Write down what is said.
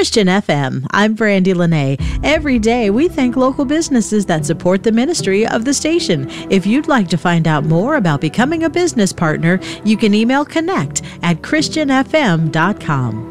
Christian FM. I'm Brandy Lene. Every day we thank local businesses that support the ministry of the station. If you'd like to find out more about becoming a business partner, you can email connect@christianfm.com.